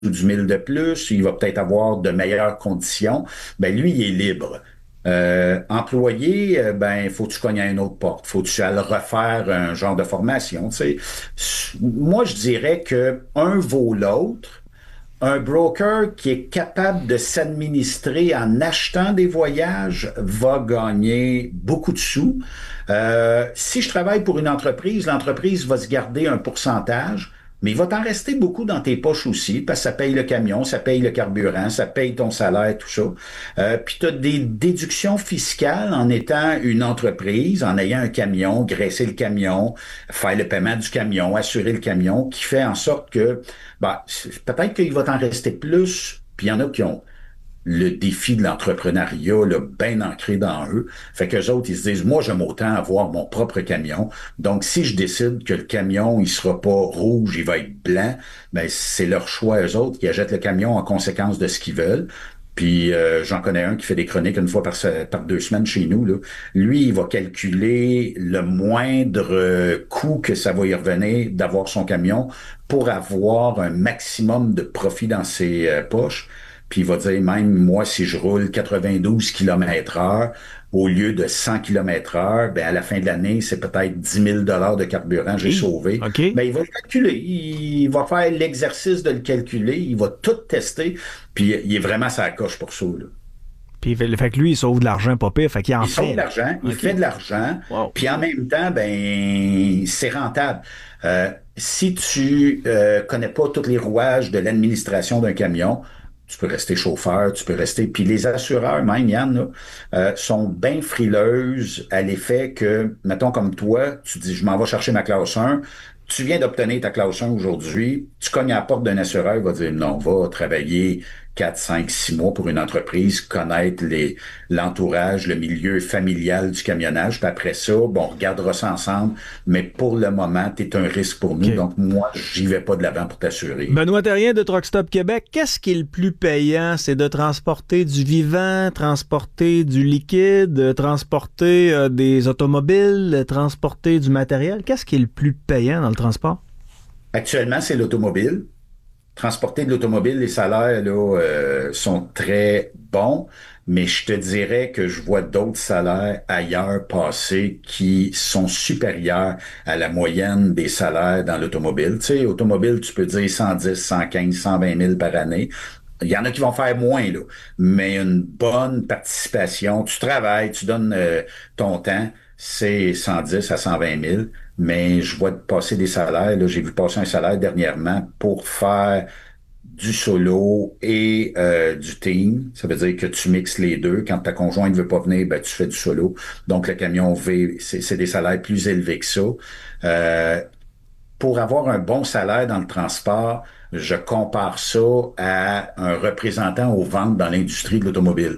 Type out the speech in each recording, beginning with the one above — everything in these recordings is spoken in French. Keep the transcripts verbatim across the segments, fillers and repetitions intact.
ou dix mille de plus, il va peut-être avoir de meilleures conditions. Ben lui, il est libre. Euh, employé, euh, ben, faut que tu cognes à une autre porte. Faut que tu ailles refaire un genre de formation, tu sais. Moi, je dirais que un vaut l'autre. Un broker qui est capable de s'administrer en achetant des voyages va gagner beaucoup de sous. Euh, si je travaille pour une entreprise, l'entreprise va se garder un pourcentage, mais il va t'en rester beaucoup dans tes poches aussi, parce que ça paye le camion, ça paye le carburant, ça paye ton salaire, tout ça. Euh, puis tu as des déductions fiscales en étant une entreprise, en ayant un camion, graisser le camion, faire le paiement du camion, assurer le camion, qui fait en sorte que bah, peut-être qu'il va t'en rester plus, puis il y en a qui ont le défi de l'entrepreneuriat là, bien ancré dans eux. Fait qu'eux autres, ils se disent, moi, j'aime autant avoir mon propre camion. Donc, si je décide que le camion, il sera pas rouge, il va être blanc, ben c'est leur choix, eux autres, qui achètent le camion en conséquence de ce qu'ils veulent. Puis euh, j'en connais un qui fait des chroniques une fois par, par deux semaines chez nous. Là. Lui, il va calculer le moindre euh, coût que ça va y revenir d'avoir son camion pour avoir un maximum de profit dans ses euh, poches. Puis il va dire, même moi, si je roule quatre-vingt-douze kilomètres heure au lieu de cent kilomètres heure, ben à la fin de l'année, c'est peut-être dix mille dollars de carburant que j'ai Hey, sauvé. OK. Ben il va le calculer. Il va faire l'exercice de le calculer. Il va tout tester. Puis il est vraiment sa coche pour ça, là. Puis fait, fait que lui, il sauve de l'argent pas pire, fait qu'il en Il sauve de fait. l'argent, il OK. fait de l'argent, Wow. puis en même temps, ben c'est rentable. Euh, si tu euh, connais pas tous les rouages de l'administration d'un camion, tu peux rester chauffeur, tu peux rester. Puis les assureurs, même Yann, là, euh, sont bien frileuses à l'effet que, mettons comme toi, tu dis, je m'en vais chercher ma classe un. Tu viens d'obtenir ta classe un aujourd'hui, tu cognes à la porte d'un assureur, il va dire non, va travailler quatre, cinq, six mois pour une entreprise, connaître les, l'entourage, le milieu familial du camionnage. Puis après ça, bon, on regardera ça ensemble. Mais pour le moment, tu es un risque pour nous. OK. Donc, moi, j'y vais pas de l'avant pour t'assurer. Benoît Terrien de Truck Stop Québec, qu'est-ce qui est le plus payant? C'est de transporter du vivant, transporter du liquide, transporter euh, des automobiles, transporter du matériel? Qu'est-ce qui est le plus payant dans le transport? Actuellement, c'est l'automobile. Transporter de l'automobile, les salaires là, euh, sont très bons, mais je te dirais que je vois d'autres salaires ailleurs passer qui sont supérieurs à la moyenne des salaires dans l'automobile. Tu sais, automobile, tu peux dire cent dix, cent quinze, cent vingt mille par année. Il y en a qui vont faire moins, là, mais une bonne participation. Tu travailles, tu donnes euh, ton temps, c'est cent dix à cent vingt mille, mais je vois passer des salaires. Là, j'ai vu passer un salaire dernièrement pour faire du solo et euh, du team. Ça veut dire que tu mixes les deux. Quand ta conjointe ne veut pas venir, ben, tu fais du solo. Donc, le camion V, c'est c'est des salaires plus élevés que ça. Euh, pour avoir un bon salaire dans le transport, je compare ça à un représentant aux ventes dans l'industrie de l'automobile.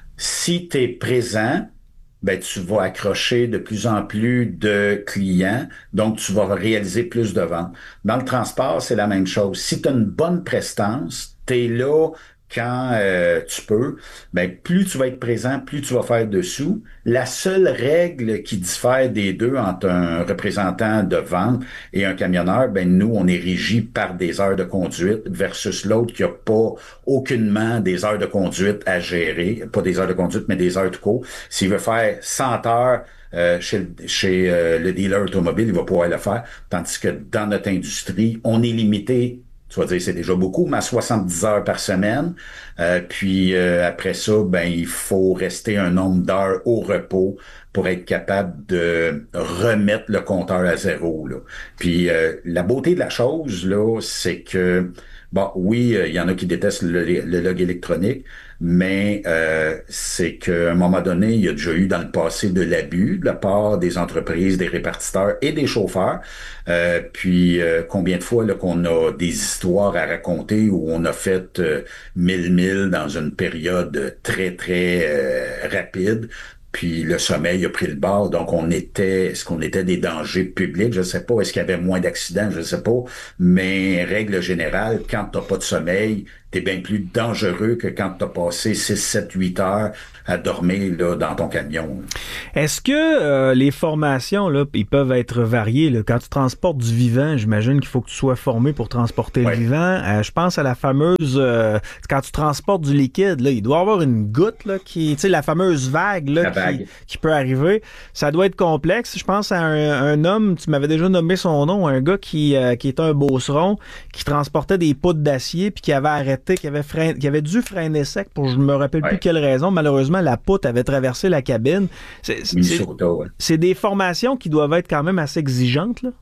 Si tu es présent, ben, tu vas accrocher de plus en plus de clients, donc tu vas réaliser plus de ventes. Dans le transport, c'est la même chose. Si tu as une bonne prestance, tu es là quand euh, tu peux, ben, plus tu vas être présent, plus tu vas faire de sous. La seule règle qui diffère des deux entre un représentant de vente et un camionneur, ben, nous, on est régi par des heures de conduite versus l'autre qui n'a pas aucunement des heures de conduite à gérer, pas des heures de conduite, mais des heures de cours. S'il veut faire cent heures euh, chez, le, chez euh, le dealer automobile, il va pouvoir le faire. Tandis que dans notre industrie, on est limité, tu vas dire c'est déjà beaucoup, mais à soixante-dix heures par semaine. Euh, puis euh, après ça, ben il faut rester un nombre d'heures au repos pour être capable de remettre le compteur à zéro, là. Puis euh, la beauté de la chose, là, c'est que bon, oui, euh, il y en a qui détestent le, le log électronique, mais euh, c'est qu'à un moment donné, il y a déjà eu dans le passé de l'abus de la part des entreprises, des répartiteurs et des chauffeurs. Euh, puis euh, combien de fois là, qu'on a des histoires à raconter où on a fait euh, mille milles dans une période très, très euh, rapide. Puis le sommeil a pris le bord, donc on était, est-ce qu'on était des dangers publics? Je sais pas. Est-ce qu'il y avait moins d'accidents? Je sais pas. Mais règle générale, quand t'as pas de sommeil, t'es bien plus dangereux que quand t'as passé six, sept, huit heures à dormir là, dans ton camion. Est-ce que euh, les formations, là, ils peuvent être variées, là? Quand tu transportes du vivant, j'imagine qu'il faut que tu sois formé pour transporter le Ouais. vivant. Euh, je pense à la fameuse... euh, quand tu transportes du liquide, là, il doit y avoir une goutte, là, qui... Tu sais, la fameuse vague, là, La qui, vague. qui peut arriver. Ça doit être complexe. Je pense à un, un homme, tu m'avais déjà nommé son nom, un gars qui, euh, qui était un beauceron, qui transportait des poutres d'acier, puis qui avait arrêté, qui avait, frein... qui avait dû freiner sec pour je me rappelle plus Ouais. quelle raison. Malheureusement, la poutre avait traversé la cabine. C'est, c'est, Minnesota, ouais. c'est des formations qui doivent être quand même assez exigeantes, là.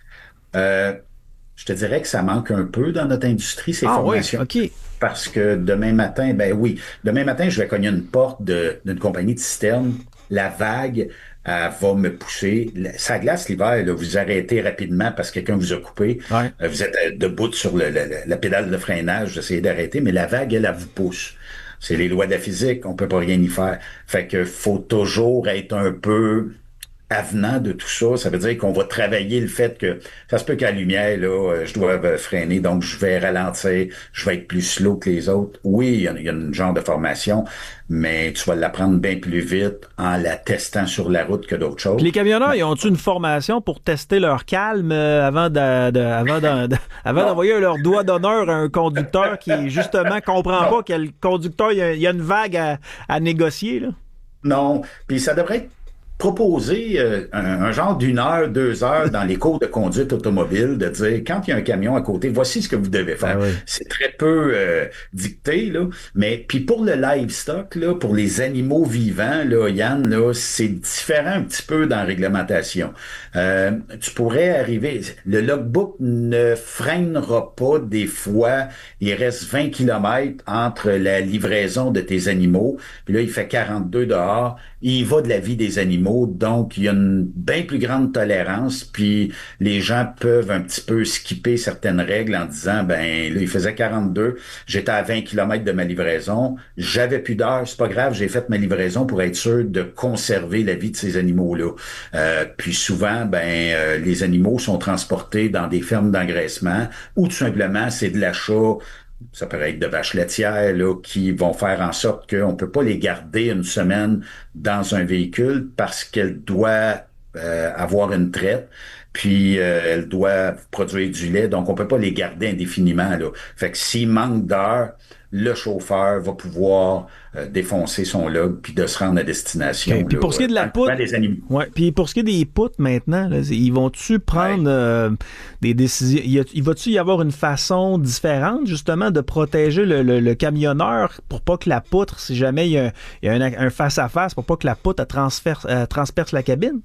Euh, je te dirais que ça manque un peu dans notre industrie, ces Ah oui, formations. OK. Parce que demain matin, ben oui, demain matin, je vais cogner une porte de, d'une compagnie de citernes. La vague, elle va me pousser. La- Ça glace l'hiver, là, vous arrêtez rapidement parce que quelqu'un vous a coupé. Ouais. Euh, Vous êtes euh, debout sur le- le- le- la pédale de freinage, vous essayez d'arrêter, mais la vague, elle, elle vous pousse. C'est les lois de la physique, on peut pas rien y faire. Fait que faut toujours être un peu avenant de tout ça. Ça veut dire qu'on va travailler le fait que ça se peut qu'à la lumière, là, euh, je dois euh, freiner, donc je vais ralentir, je vais être plus slow que les autres. Oui, il y a, il y a une genre de formation, mais tu vas l'apprendre bien plus vite en la testant sur la route que d'autres Puis les choses. camionneurs, Mais ils ont-tu une formation pour tester leur calme euh, avant de, de- avant d'en- de- avant non, d'envoyer leur doigt d'honneur à un conducteur qui, justement, comprend non, pas que le conducteur, il y a, il y a une vague à, à négocier, là? non. Puis ça devrait être proposé euh, un, un genre d'une heure, deux heures dans les cours de conduite automobile, de dire quand il y a un camion à côté, voici ce que vous devez Ben faire. oui. C'est très peu euh, dicté, là. Mais puis pour le livestock, là, pour les animaux vivants, là, Yann, là, c'est différent un petit peu dans la réglementation. Euh, tu pourrais arriver, le logbook ne freinera pas des fois, il reste vingt kilomètres entre la livraison de tes animaux, puis là, il fait quarante-deux dehors, il va de la vie des animaux, donc il y a une bien plus grande tolérance, puis les gens peuvent un petit peu skipper certaines règles en disant, ben là, il faisait quarante-deux, j'étais à vingt kilomètres de ma livraison, j'avais plus d'heures, c'est pas grave, j'ai fait ma livraison pour être sûr de conserver la vie de ces animaux-là. Euh, puis souvent, ben euh, les animaux sont transportés dans des fermes d'engraissement ou tout simplement, c'est de l'achat. Ça peut être de vaches laitières là, qui vont faire en sorte qu'on ne peut pas les garder une semaine dans un véhicule parce qu'elle doit euh, avoir une traite, puis euh, elle doit produire du lait, donc on peut pas les garder indéfiniment. Là. Fait que s'il manque d'heures, le chauffeur va pouvoir euh, défoncer son log puis de se rendre à destination. OK. Puis Là, pour ce qui est de la dans le courant poutre, des animaux. ouais. Puis pour ce qui est des poutres maintenant, là, ils vont-tu prendre Ouais. euh, des décisions? Il, y a- il va-tu y avoir une façon différente, justement, de protéger le, le- le camionneur pour pas que la poutre, si jamais il y a, il y a un, un face-à-face, pour pas que la poutre elle transfère- euh, transperce la cabine?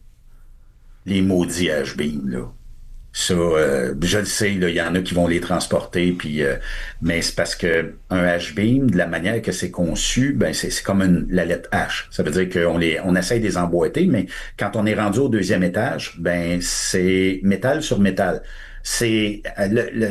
Les maudits H-beam, là. Ça, euh, je le sais, là, il y en a qui vont les transporter, puis, euh, mais c'est parce que un H-beam, de la manière que c'est conçu, ben c'est c'est comme une, la lettre H. Ça veut dire qu'on les, on essaye de les emboîter, mais quand on est rendu au deuxième étage, ben c'est métal sur métal. C'est euh, le, le-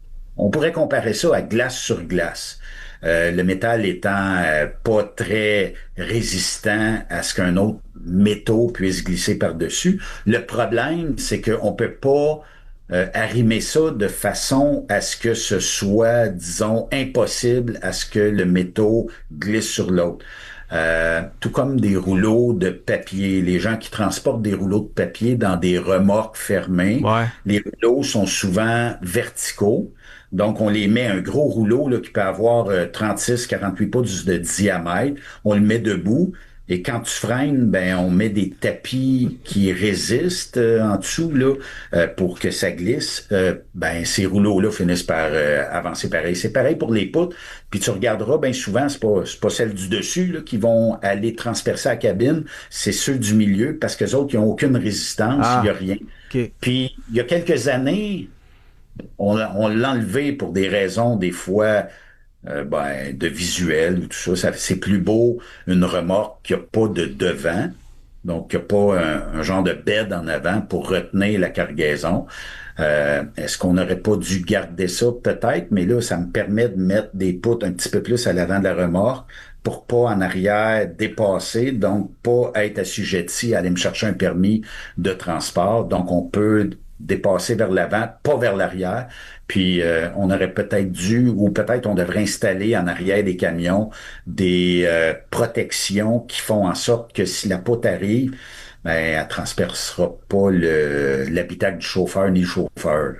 on pourrait comparer ça à glace sur glace. Euh, le métal étant euh, pas très résistant à ce qu'un autre métaux puisse glisser par-dessus. Le problème, c'est qu'on peut pas euh, arrimer ça de façon à ce que ce soit, disons, impossible à ce que le métaux glisse sur l'autre. Euh, tout comme des rouleaux de papier. Les gens qui transportent des rouleaux de papier dans des remorques fermées, Ouais. les rouleaux sont souvent verticaux. Donc, on les met un gros rouleau là, qui peut avoir euh, trente-six, quarante-huit pouces de diamètre. On le met debout. Et quand tu freines, ben on met des tapis qui résistent euh, en dessous là euh, pour que ça glisse. Euh, ben ces rouleaux-là finissent par euh, avancer pareil. C'est pareil pour les poutres. Puis tu regarderas, ben souvent c'est pas c'est pas celles du dessus là qui vont aller transpercer la cabine, c'est ceux du milieu parce que les autres ils ont aucune résistance, il y a Ah, rien. OK. Puis il y a quelques années, on, l'a- on l'a enlevé pour des raisons des fois euh, ben, de visuel ou tout ça. Ça c'est plus beau une remorque qui a pas de devant, donc qui a pas un, un genre de bed en avant pour retenir la cargaison. Euh, est-ce qu'on n'aurait pas dû garder ça? Peut-être, mais là, ça me permet de mettre des poutres un petit peu plus à l'avant de la remorque pour pas en arrière dépasser, donc pas être assujetti à aller me chercher un permis de transport. Donc, on peut dépasser vers l'avant, pas vers l'arrière. Puis euh, on aurait peut-être dû, ou peut-être on devrait installer en arrière des camions des euh, protections qui font en sorte que si la poutre arrive, ben, elle transpercera pas le, l'habitacle du chauffeur ni le chauffeur.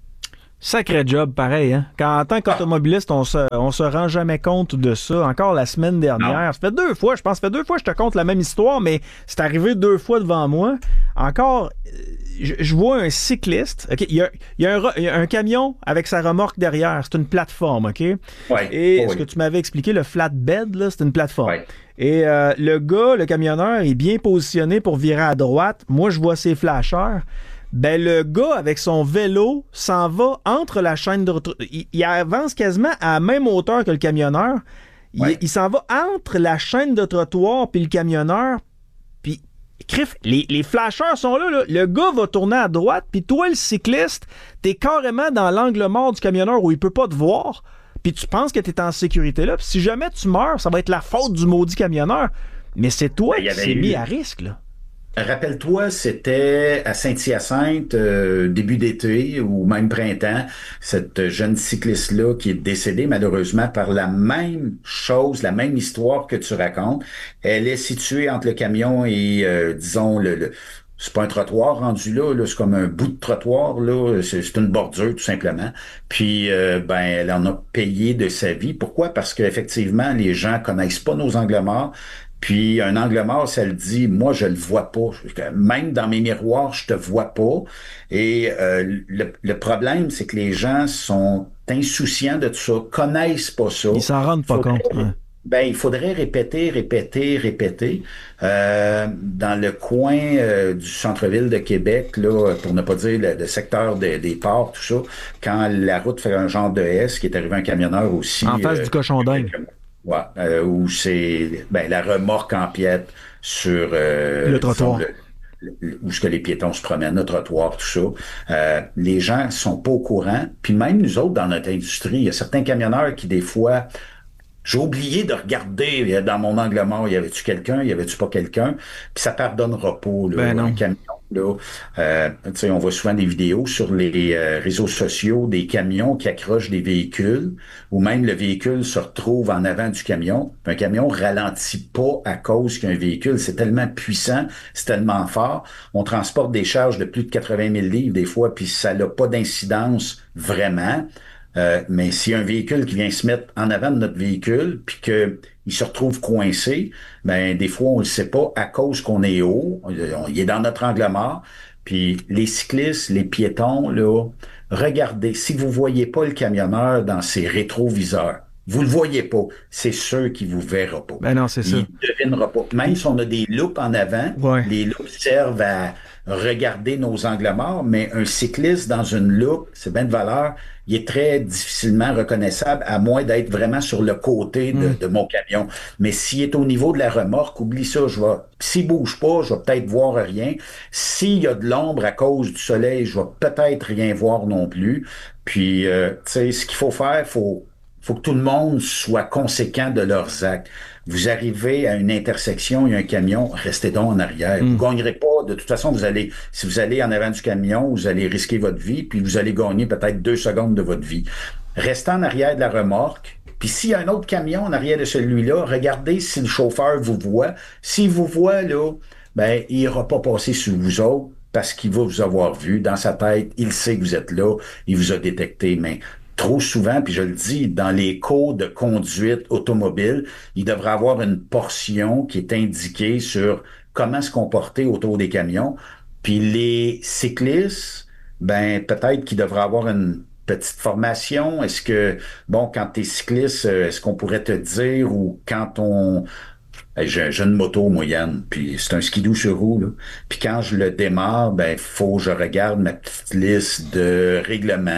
Sacré job, pareil, hein? Quand, en tant Ah, qu'automobiliste, on se, on se rend jamais compte de ça. Encore la semaine non. dernière, ça fait deux fois, je pense, ça fait deux fois que je te conte la même histoire, mais c'est arrivé deux fois devant moi. Encore, euh, je, je vois un cycliste, OK? Il y a, il y a un, re- il y a un camion avec sa remorque derrière. C'est une plateforme, OK? Oui, Et ce oui, que tu m'avais expliqué, le flatbed, là, c'est une plateforme. oui. Et euh, le gars, le camionneur, est bien positionné pour virer à droite. Moi, je vois ses flashers. Ben, le gars, avec son vélo, s'en va entre la chaîne de... retro- Il, il avance quasiment à la même hauteur que le camionneur. Il, Ouais. il s'en va entre la chaîne de trottoir puis le camionneur. Puis, crif, les, les flasheurs sont là, là. Le gars va tourner à droite, puis toi, le cycliste, t'es carrément dans l'angle mort du camionneur où il peut pas te voir. Puis tu penses que t'es en sécurité là. Puis si jamais tu meurs, ça va être la faute du maudit camionneur. Mais c'est toi Ben, il y qui avait s'est mis eu. à risque, là. Rappelle-toi, c'était à Saint-Hyacinthe, euh, début d'été ou même printemps, cette jeune cycliste-là qui est décédée malheureusement par la même chose, la même histoire que tu racontes. Elle est située entre le camion et, euh, disons, le, le- c'est pas un trottoir rendu là, là, c'est comme un bout de trottoir, là, c'est c'est une bordure tout simplement. Puis, euh, ben, elle en a payé de sa vie. Pourquoi? Parce qu'effectivement, les gens connaissent pas nos angles morts. Puis un angle mort, ça le dit, moi je le vois pas. Même dans mes miroirs, je te vois pas. Et euh, le, le problème, c'est que les gens sont insouciants de tout ça, connaissent pas ça. Ils s'en rendent pas Faudrait, compte. Ouais. ben, il faudrait répéter, répéter, répéter. Euh, dans le coin euh, du centre-ville de Québec, là, pour ne pas dire le, le secteur des des ports, tout ça, quand la route fait un genre de S, qui est arrivé un camionneur En aussi, face euh, du cochon il y a d'Inde. quelques mois. Ouais, euh, où c'est ben, la remorque empiète sur Le euh, disons trottoir. le, le- où ce que les piétons se promènent, le trottoir, tout ça. Euh, les gens sont pas au courant. Puis même nous autres, dans notre industrie, il y a certains camionneurs qui, des fois, j'ai oublié de regarder euh, dans mon angle mort, y avait-tu quelqu'un, y avait-tu pas quelqu'un, puis ça pardonnera pas, Ben là, un non. camion, là. Euh, tu sais, on voit souvent des vidéos sur les euh, réseaux sociaux des camions qui accrochent des véhicules, ou même le véhicule se retrouve en avant du camion. Un camion ralentit pas à cause qu'un véhicule, c'est tellement puissant, c'est tellement fort. On transporte des charges de plus de quatre-vingt mille livres des fois, puis ça n'a pas d'incidence vraiment. Euh, mais s'il y a un véhicule qui vient se mettre en avant de notre véhicule, puis qu'il se retrouve coincé, ben des fois on le sait pas à cause qu'on est haut, on- on- il est dans notre angle mort. Puis les cyclistes, les piétons, là, regardez, si vous voyez pas le camionneur dans ses rétroviseurs, vous le voyez pas, c'est sûr qu'il vous verra pas. Ben non, c'est ça. Il devinera pas. Même Puis, si on a des loupes en avant, ouais. les loupes servent à regarder nos angles morts, mais un cycliste dans une loupe, c'est bien de valeur, il est très difficilement reconnaissable, à moins d'être vraiment sur le côté de, Hmm. de mon camion. Mais s'il est au niveau de la remorque, oublie ça, je vais, s'il bouge pas, je vais peut-être voir rien. S'il y a de l'ombre à cause du soleil, je vais peut-être rien voir non plus. Puis, euh, tu sais, ce qu'il faut faire, faut, faut que tout le monde soit conséquent de leurs actes. Vous arrivez à une intersection, il y a un camion, restez donc en arrière. Vous Hmm. gagnerez pas. De toute façon, vous allez, si vous allez en avant du camion, vous allez risquer votre vie, puis vous allez gagner peut-être deux secondes de votre vie. Restez en arrière de la remorque. Puis s'il y a un autre camion en arrière de celui-là, regardez si le chauffeur vous voit. S'il vous voit, là, ben, il ira pas passer sur vous autres parce qu'il va vous avoir vu. Dans sa tête, il sait que vous êtes là, il vous a détecté, mais trop souvent, puis je le dis, dans les cours de conduite automobile, il devrait avoir une portion qui est indiquée sur comment se comporter autour des camions. Puis les cyclistes, ben peut-être qu'ils devraient avoir une petite formation. Est-ce que, bon, quand tu es cycliste, euh, est-ce qu'on pourrait te dire, ou quand on... Hey, J'ai j'ai une moto moyenne, puis c'est un skidoo sur roue, là. Puis quand je le démarre, ben faut que je regarde ma petite liste de règlements,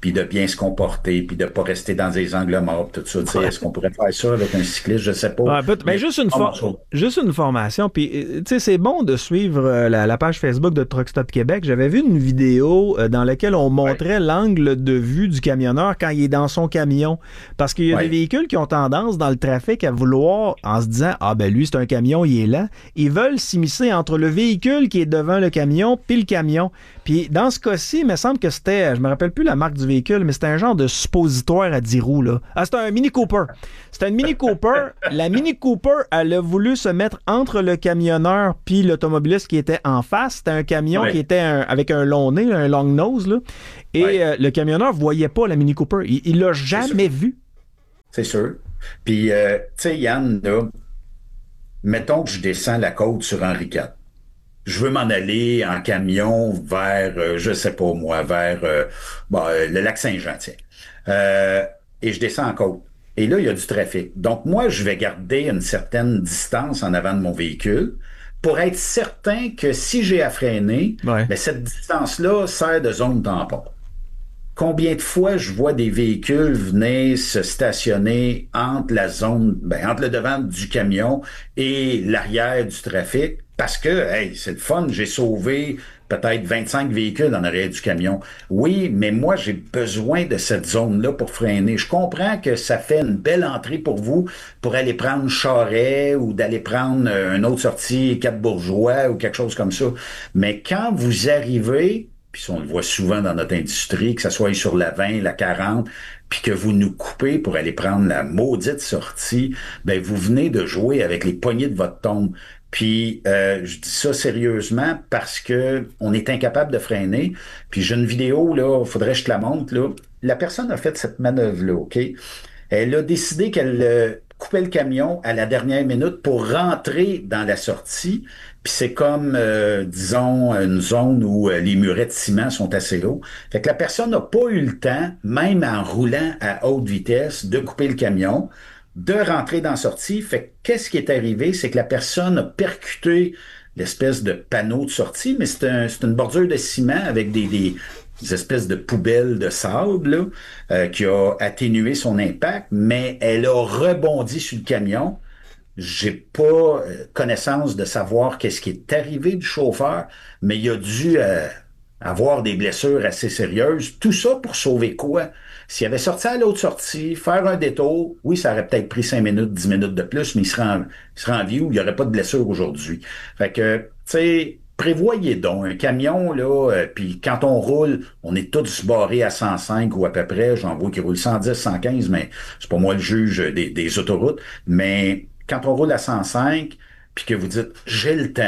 puis de bien se comporter, puis de pas rester dans des angles morts, tout ça. Tu sais, est-ce qu'on pourrait faire ça avec un cycliste? Je sais pas. Ouais, mais, mais juste, une for- juste une formation. Puis, tu sais, c'est bon de suivre euh, la, la page Facebook de Truck Stop Québec. J'avais vu une vidéo euh, dans laquelle on montrait ouais. l'angle de vue du camionneur quand il est dans son camion. Parce qu'il y a ouais. des véhicules qui ont tendance dans le trafic à vouloir, en se disant, ah ben lui, c'est un camion, il est lent. Ils veulent s'immiscer entre le véhicule qui est devant le camion puis le camion. Puis dans ce cas-ci, il me semble que c'était, je me rappelle plus la marque du véhicule, mais c'était un genre de suppositoire à dix roues, là. Ah, c'était un Mini Cooper. C'était une Mini Cooper. La Mini Cooper, elle a voulu se mettre entre le camionneur puis l'automobiliste qui était en face. C'était un camion oui. qui était un, avec un long nez, un long nose, là. Et oui. euh, le camionneur voyait pas la Mini Cooper. Il, il l'a jamais vu. C'est sûr. Puis, euh, tu sais, Yann, là, mettons que je descends la côte sur Henri quatre. Je veux m'en aller en camion vers, euh, je sais pas moi, vers euh, bon, euh, le lac Saint-Jean, tiens. Euh, et je descends en côte. Et là, il y a du trafic. Donc, moi, je vais garder une certaine distance en avant de mon véhicule pour être certain que si j'ai à freiner, ouais. ben, cette distance-là sert de zone tampon. Combien de fois je vois des véhicules venir se stationner entre la zone, ben, entre le devant du camion et l'arrière du trafic parce que, hey, c'est le fun, j'ai sauvé peut-être vingt-cinq véhicules en arrière du camion. Oui, mais moi, j'ai besoin de cette zone-là pour freiner. Je comprends que ça fait une belle entrée pour vous pour aller prendre Charest ou d'aller prendre une autre sortie, Cap-Bourgeois ou quelque chose comme ça. Mais quand vous arrivez, puis on le voit souvent dans notre industrie, que ça soit sur la vingt, la quarante, puis que vous nous coupez pour aller prendre la maudite sortie, ben vous venez de jouer avec les poignées de votre tombe. Puis euh, je dis ça sérieusement parce que on est incapable de freiner. Puis j'ai une vidéo, là, faudrait que je te la montre, là. La personne a fait cette manœuvre-là, OK? Elle a décidé qu'elle euh, coupait le camion à la dernière minute pour rentrer dans la sortie. Puis c'est comme, euh, disons, une zone où euh, les murets de ciment sont assez hauts. Fait que la personne n'a pas eu le temps, même en roulant à haute vitesse, de couper le camion, de rentrer dans la sortie. Fait que qu'est-ce qui est arrivé? C'est que la personne a percuté l'espèce de panneau de sortie, mais c'est, un, c'est une bordure de ciment avec des, des, des espèces de poubelles de sable là, euh, qui a atténué son impact, mais elle a rebondi sur le camion. J'ai pas connaissance de savoir qu'est-ce qui est arrivé du chauffeur, mais il a dû euh, avoir des blessures assez sérieuses. Tout ça pour sauver quoi? S'il avait sorti à l'autre sortie, faire un détour, oui, ça aurait peut-être pris cinq minutes, dix minutes de plus, mais il serait en, il serait en vie où il n'y aurait pas de blessure aujourd'hui. Fait que, tu sais, prévoyez donc un camion, là, euh, puis quand on roule, on est tous barrés à cent cinq ou à peu près. J'en vois qui roulent cent dix, cent quinze, mais c'est pas moi le juge des, des autoroutes. Mais quand on roule à cent cinq, puis que vous dites « j'ai le temps »,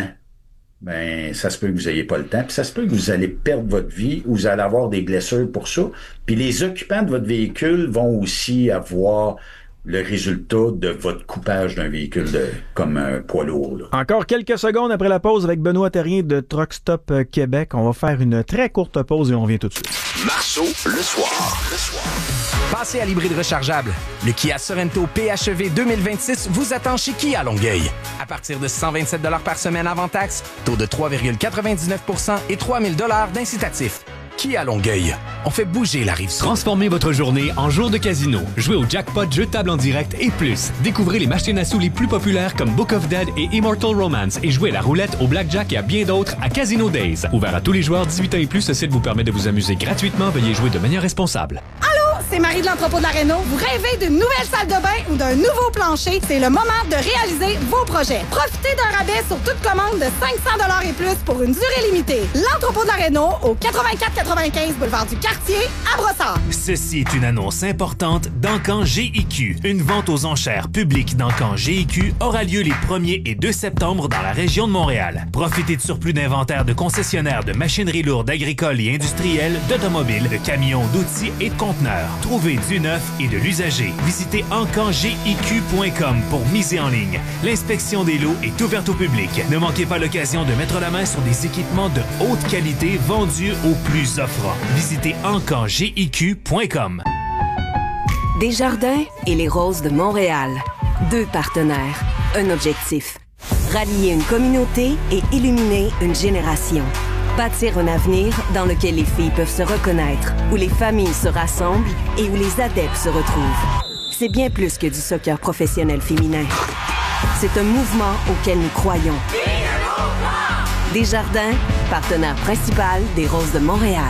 ben ça se peut que vous n'ayez pas le temps, puis ça se peut que vous allez perdre votre vie ou vous allez avoir des blessures pour ça. Puis les occupants de votre véhicule vont aussi avoir le résultat de votre coupage d'un véhicule de, comme un poids lourd. Là. Encore quelques secondes après la pause avec Benoît Terrien de Truck Stop Québec. On va faire une très courte pause et on revient tout de suite. Marceau, le soir. Le soir. Passez à l'hybride rechargeable. Le Kia Sorento P H E V deux mille vingt-six vous attend chez Kia Longueuil. À partir de cent vingt-sept dollars par semaine avant taxe, taux de trois virgule quatre-vingt-dix-neuf pour cent et trois mille dollars d'incitatif. Kia Longueuil. On fait bouger la rive sud. Transformez votre journée en jour de casino. Jouez au jackpot, jeux de table en direct et plus. Découvrez les machines à sous les plus populaires comme Book of Dead et Immortal Romance et jouez à la roulette, au blackjack et à bien d'autres à Casino Days. Ouvert à tous les joueurs dix-huit ans et plus, ce site vous permet de vous amuser gratuitement. Veuillez jouer de manière responsable. Allô, c'est Marie de l'entrepôt de la Réno. Vous rêvez d'une nouvelle salle de bain ou d'un nouveau plancher? C'est le moment de réaliser vos projets. Profitez d'un rabais sur toute commande de cinq cents dollars et plus pour une durée limitée. L'entrepôt de la Réno au quatre-vingt-quatre quatre-vingt-quinze boulevard du Quartier à Brossard. Ceci est une annonce importante d'Encan G I Q. Une vente aux enchères publique d'Encan G I Q aura lieu les premier et deux septembre dans la région de Montréal. Profitez de surplus d'inventaire de concessionnaires de machinerie lourde agricole et industrielle, d'automobiles, de camions, d'outils et de conteneurs. Trouvez du neuf et de l'usager. Visitez encan g i q point com pour miser en ligne. L'inspection des lots est ouverte au public. Ne manquez pas l'occasion de mettre la main sur des équipements de haute qualité vendus au plus offrant. Visitez encan g i q point com. Desjardins et les Roses de Montréal. Deux partenaires, un objectif. Rallier une communauté et illuminer une génération. Bâtir un avenir dans lequel les filles peuvent se reconnaître, où les familles se rassemblent et où les adeptes se retrouvent. C'est bien plus que du soccer professionnel féminin. C'est un mouvement auquel nous croyons. Desjardins, partenaire principal des Roses de Montréal.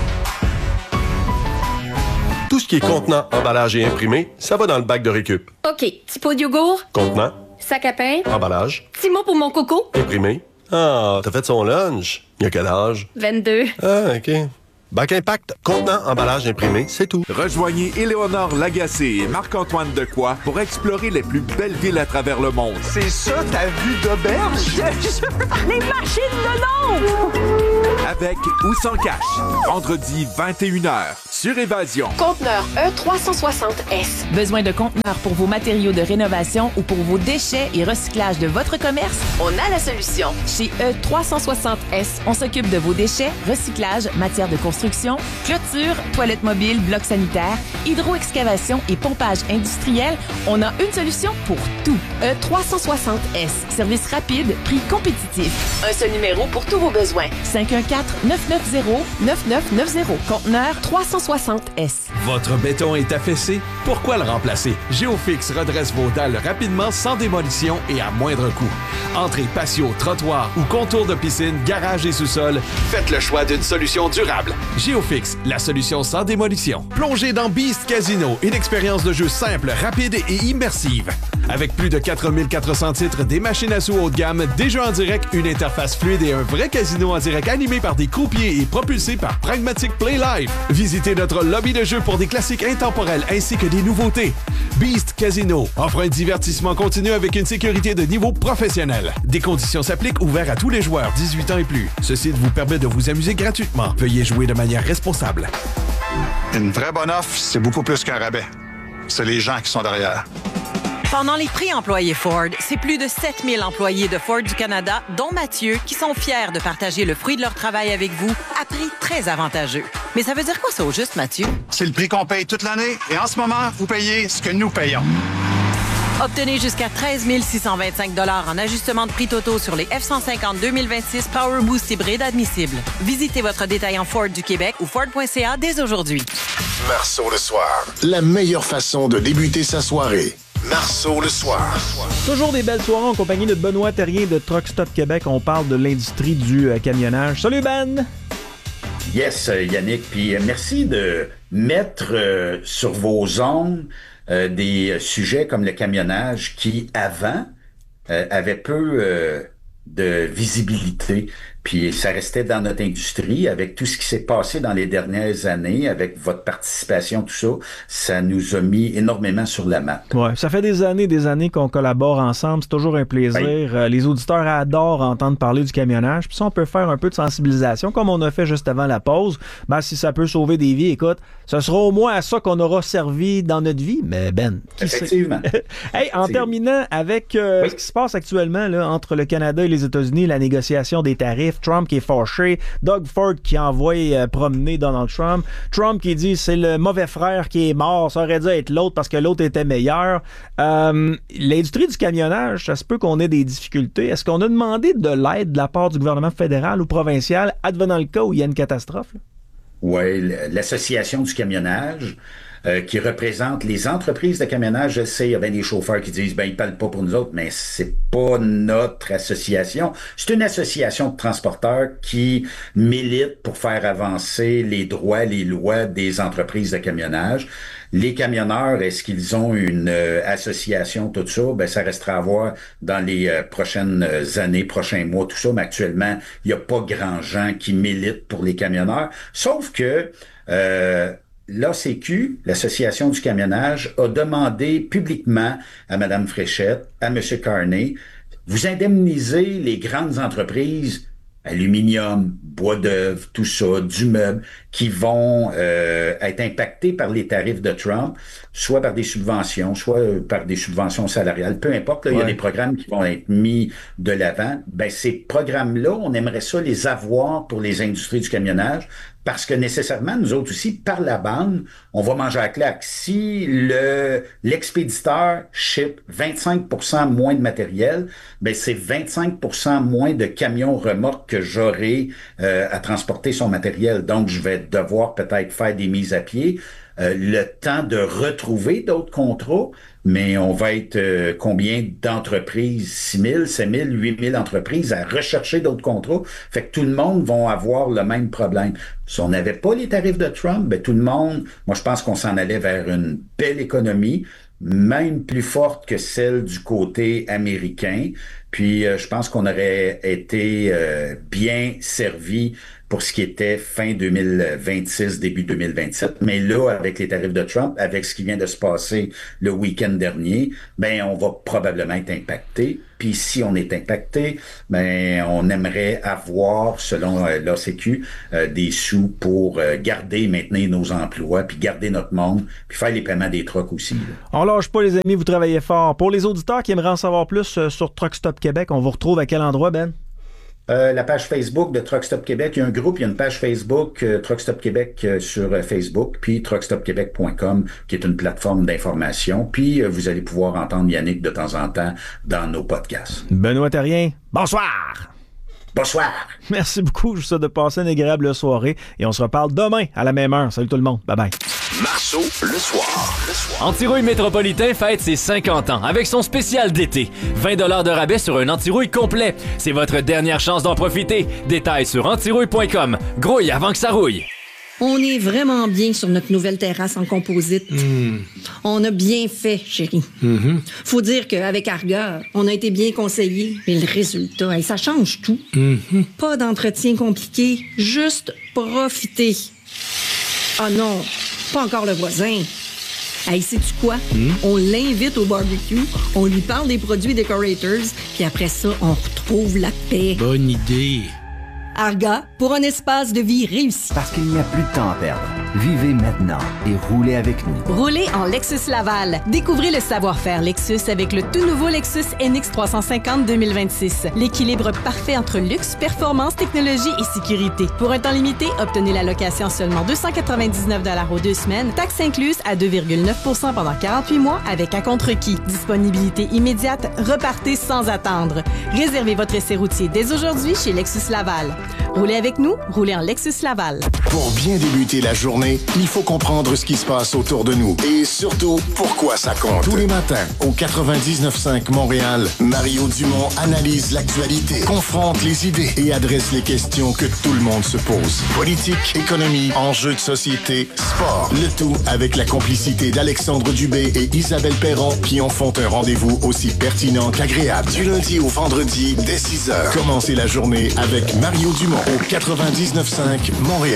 Tout ce qui est contenant, emballage et imprimé, ça va dans le bac de récup. OK. Petit pot de yogourt. Contenant, Sac à pain. emballage, Petit mot pour mon coco. imprimé. Ah, t'as fait son lunch. Il y a quel âge? vingt-deux. Ah, OK. Bac Impact, contenant, emballage, imprimé, c'est tout. Rejoignez Éléonore Lagacé et Marc-Antoine Decoy pour explorer les plus belles villes à travers le monde. C'est ça ta vue d'auberge? Les machines de l'ombre! Avec ou sans cash. Vendredi vingt et une heures sur Évasion. Conteneur E trois cent soixante S. Besoin de conteneurs pour vos matériaux de rénovation ou pour vos déchets et recyclage de votre commerce? On a la solution. Chez E trois cent soixante S, on s'occupe de vos déchets, recyclage, matière de construction, clôture, toilettes mobiles, blocs sanitaires, hydro-excavation et pompage industriel. On a une solution pour tout. E trois cent soixante S. Service rapide, prix compétitif. Un seul numéro pour tous vos besoins. cinq un quatre, neuf neuf zéro, neuf neuf neuf zéro. Conteneur trois cent soixante S. Votre béton est affaissé? Pourquoi le remplacer? Géofix redresse vos dalles rapidement, sans démolition et à moindre coût. Entrée, patio, trottoir ou contour de piscine, garage et sous-sol, faites le choix d'une solution durable. Géofix, la solution sans démolition. Plongez dans Beast Casino, une expérience de jeu simple, rapide et immersive. Avec plus de quatre mille quatre cents titres, des machines à sous haut de gamme, des jeux en direct, une interface fluide et un vrai casino en direct animé par des croupiers et propulsé par Pragmatic Play Live. Visitez notre lobby de jeux pour des classiques intemporels ainsi que des nouveautés. Beast Casino offre un divertissement continu avec une sécurité de niveau professionnel. Des conditions s'appliquent, ouvert à tous les joueurs dix-huit ans et plus. Ce site vous permet de vous amuser gratuitement. Veuillez jouer de manière responsable. Une vraie bonne offre, c'est beaucoup plus qu'un rabais. C'est les gens qui sont derrière. Pendant les prix employés Ford, c'est plus de sept mille employés de Ford du Canada, dont Mathieu, qui sont fiers de partager le fruit de leur travail avec vous à prix très avantageux. Mais ça veut dire quoi ça au juste, Mathieu? C'est le prix qu'on paye toute l'année et en ce moment, vous payez ce que nous payons. Obtenez jusqu'à treize mille six cent vingt-cinq dollars en ajustement de prix totaux sur les F cent cinquante deux mille vingt-six Power Boost hybride admissibles. Visitez votre détaillant Ford du Québec ou Ford point C A dès aujourd'hui. Marceau le soir. La meilleure façon de débuter sa soirée. Marceau le soir. Toujours des belles soirées en compagnie de Benoît Terrien de Truck Stop Québec. On parle de l'industrie du euh, camionnage. Salut Ben! Yes, Yannick. Puis euh, merci de mettre euh, sur vos ondes euh, des sujets comme le camionnage qui, avant, euh, avaient peu euh, de visibilité. Puis ça restait dans notre industrie avec tout ce qui s'est passé dans les dernières années, avec votre participation, tout ça, ça nous a mis énormément sur la map. Ouais, ça fait des années, des années qu'on collabore ensemble. C'est toujours un plaisir. Oui. Euh, les auditeurs adorent entendre parler du camionnage. Puis ça, on peut faire un peu de sensibilisation, comme on a fait juste avant la pause. Ben, si ça peut sauver des vies, écoute, ce sera au moins à ça qu'on aura servi dans notre vie. Mais Ben, qui Effectivement. Sait? Hey, en terminant avec euh, oui. ce qui se passe actuellement là, entre le Canada et les États-Unis, la négociation des tarifs, Trump qui est fâché, Doug Ford qui envoie euh, promener Donald Trump, Trump qui dit c'est le mauvais frère qui est mort, ça aurait dû être l'autre parce que l'autre était meilleur. Euh, l'industrie du camionnage, ça se peut qu'on ait des difficultés. Est-ce qu'on a demandé de l'aide de la part du gouvernement fédéral ou provincial advenant le cas où il y a une catastrophe? Oui, l'association du camionnage Euh, qui représente les entreprises de camionnage. Je sais, il y a bien des chauffeurs qui disent, ben, ils parlent pas pour nous autres, mais c'est pas notre association. C'est une association de transporteurs qui milite pour faire avancer les droits, les lois des entreprises de camionnage. Les camionneurs, est-ce qu'ils ont une euh, association, tout ça? Ben, ça restera à voir dans les euh, prochaines années, prochains mois, tout ça. Mais actuellement, il n'y a pas grand gens qui militent pour les camionneurs. Sauf que, euh, l'A C Q, l'Association du camionnage, a demandé publiquement à Mme Fréchette, à M. Carney, vous indemnisez les grandes entreprises, aluminium, bois d'œuvre, tout ça, du meuble, qui vont euh, être impactés par les tarifs de Trump, soit par des subventions, soit euh, par des subventions salariales, peu importe. Là, ouais. Il y a des programmes qui vont être mis de l'avant. Ben, ces programmes-là, on aimerait ça les avoir pour les industries du camionnage, parce que nécessairement, nous autres aussi, par la bande, on va manger à claque. Si le l'expéditeur ship vingt-cinq pour cent moins de matériel, ben c'est vingt-cinq pour cent moins de camions remorques que j'aurai euh, à transporter son matériel. Donc, je vais devoir peut-être faire des mises à pied. Euh, le temps de retrouver d'autres contrats, mais on va être euh, combien d'entreprises? six mille, sept mille, huit mille entreprises à rechercher d'autres contrats. Fait que tout le monde va avoir le même problème. Si on n'avait pas les tarifs de Trump, ben tout le monde, moi je pense qu'on s'en allait vers une belle économie, même plus forte que celle du côté américain. Puis euh, je pense qu'on aurait été euh, bien servi pour ce qui était fin deux mille vingt-six, début deux mille vingt-sept. Mais là, avec les tarifs de Trump, avec ce qui vient de se passer le week-end dernier, ben on va probablement être impacté. Puis si on est impacté, ben on aimerait avoir, selon euh, l'A C Q, euh, des sous pour euh, garder, maintenir nos emplois, puis garder notre monde, puis faire les paiements des trucks aussi. Là. On lâche pas, les amis, vous travaillez fort. Pour les auditeurs qui aimeraient en savoir plus euh, sur Truck Stop Québec, on vous retrouve à quel endroit, Ben? Euh, la page Facebook de Truck Stop Québec. Il y a un groupe, il y a une page Facebook, euh, Truck Stop Québec euh, sur euh, Facebook, puis truck stop québec point com, qui est une plateforme d'information. Puis euh, vous allez pouvoir entendre Yannick de temps en temps dans nos podcasts. Benoît Thérien, bonsoir! Bonsoir! Merci beaucoup, je vous souhaite de passer une agréable soirée et on se reparle demain à la même heure. Salut tout le monde, bye bye! Marceau, le soir. Le soir. Antirouille Métropolitain fête ses cinquante ans avec son spécial d'été. vingt dollars de rabais sur un antirouille complet. C'est votre dernière chance d'en profiter. Détails sur antirouille point com. Grouille avant que ça rouille. On est vraiment bien sur notre nouvelle terrasse en composite. Mmh. On a bien fait, chérie. Mmh. Faut dire qu'avec Arga, on a été bien conseillés. Mais le résultat, ça change tout. Mmh. Pas d'entretien compliqué, juste profiter. Ah non, pas encore le voisin. Hey, sais-tu quoi? Mmh. On l'invite au barbecue, on lui parle des produits Decorators, puis après ça, on retrouve la paix. Bonne idée. Arga, pour un espace de vie réussi. Parce qu'il n'y a plus de temps à perdre. Vivez maintenant et roulez avec nous. Roulez en Lexus Laval. Découvrez le savoir-faire Lexus avec le tout nouveau Lexus N X trois cent cinquante deux mille vingt-six. L'équilibre parfait entre luxe, performance, technologie et sécurité. Pour un temps limité, obtenez la location seulement deux cent quatre-vingt-dix-neuf dollars aux deux semaines, taxes incluses à deux virgule neuf pour cent pendant quarante-huit mois avec un contre-requis. Disponibilité immédiate, repartez sans attendre. Réservez votre essai routier dès aujourd'hui chez Lexus Laval. Roulez avec nous, roulez en Lexus Laval. Pour bien débuter la journée, il faut comprendre ce qui se passe autour de nous et surtout, pourquoi ça compte. Tous les matins, au quatre-vingt-dix-neuf cinq Montréal, Mario Dumont analyse l'actualité, confronte les idées et adresse les questions que tout le monde se pose. Politique, économie, enjeux de société, sport. Le tout avec la complicité d'Alexandre Dubé et Isabelle Perron qui en font un rendez-vous aussi pertinent qu'agréable. Du lundi au vendredi, dès six heures. Commencez la journée avec Mario Dumont au quatre-vingt-dix-neuf cinq Montréal.